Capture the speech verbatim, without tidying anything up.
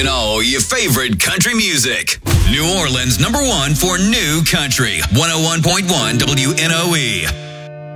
Playing all your favorite country music. New Orleans number one for new country. one oh one point one W N O E.